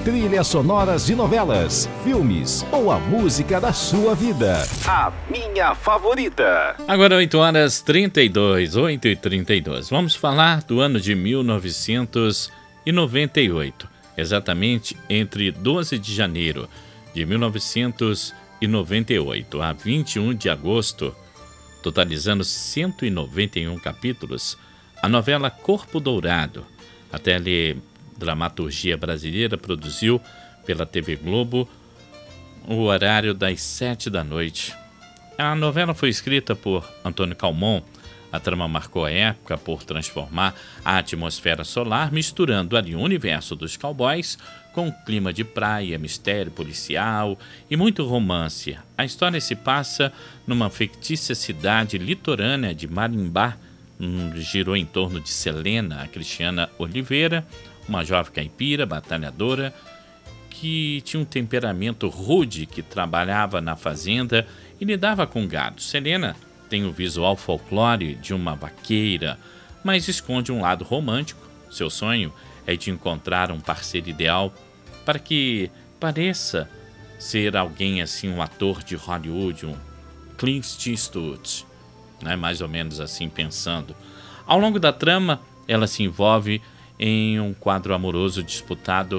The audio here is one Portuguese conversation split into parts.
trilhas sonoras de novelas, filmes ou a música da sua vida. A minha favorita. Agora 8h32, 8h32. Vamos falar do ano de 1998. Exatamente entre 12 de janeiro de 1998 a 21 de agosto, totalizando 191 capítulos, a novela Corpo Dourado, a teledramaturgia brasileira, produziu pela TV Globo o horário das 7 da noite. A novela foi escrita por Antônio Calmon. A trama marcou a época por transformar a atmosfera solar, misturando ali o universo dos cowboys com clima de praia, mistério policial e muito romance. A história se passa numa fictícia cidade litorânea de Marimbá. Girou em torno de Selena, a Cristiana Oliveira, uma jovem caipira, batalhadora, que tinha um temperamento rude, que trabalhava na fazenda e lidava com gado. Selena tem o visual folclore de uma vaqueira, mas esconde um lado romântico. Seu sonho é de encontrar um parceiro ideal para que pareça ser alguém assim, um ator de Hollywood, um Clint Eastwood, né? Mais ou menos assim pensando. Ao longo da trama, ela se envolve em um quadro amoroso disputado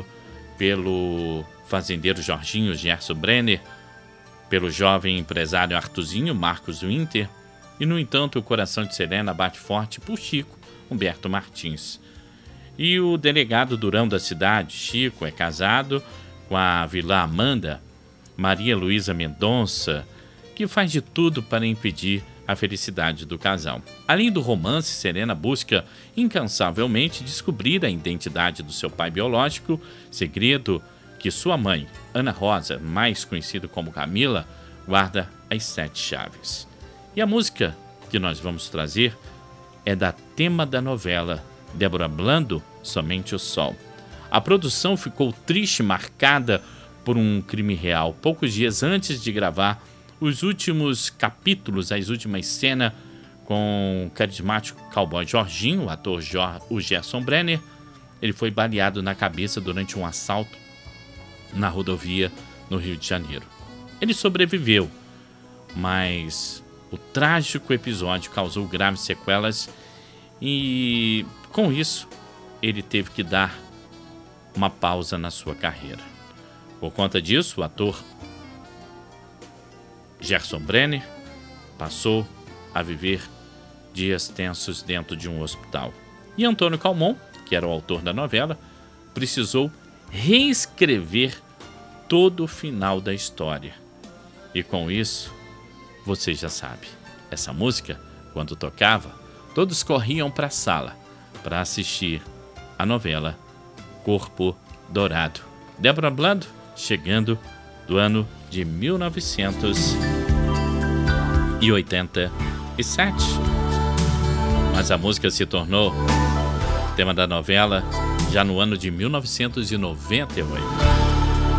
pelo fazendeiro Jorginho Gerson Brenner, pelo jovem empresário Artuzinho Marcos Winter, e no entanto o coração de Selena bate forte por Chico Humberto Martins. E o delegado Durão da cidade, Chico, é casado com a vilã Amanda, Maria Luísa Mendonça, que faz de tudo para impedir a felicidade do casal. Além do romance, Selena busca incansavelmente descobrir a identidade do seu pai biológico, segredo que sua mãe, Ana Rosa, mais conhecida como Camila, guarda as 7 chaves. E a música que nós vamos trazer é da tema da novela, Débora Blando, Somente o Sol. A produção ficou triste, marcada por um crime real. Poucos dias antes de gravar os últimos capítulos, as últimas cenas com o carismático cowboy Jorginho, o ator o Gerson Brenner, ele foi baleado na cabeça durante um assalto na rodovia no Rio de Janeiro. Ele sobreviveu, mas o trágico episódio causou graves sequelas e, com isso, ele teve que dar uma pausa na sua carreira. Por conta disso, o ator Gerson Brenner passou a viver dias tensos dentro de um hospital. E Antônio Calmon, que era o autor da novela, precisou reescrever todo o final da história. E com isso, você já sabe, essa música, quando tocava, todos corriam para a sala para assistir a novela Corpo Dourado. Débora Blando, chegando do ano de 1987. Mas a música se tornou tema da novela já no ano de 1998.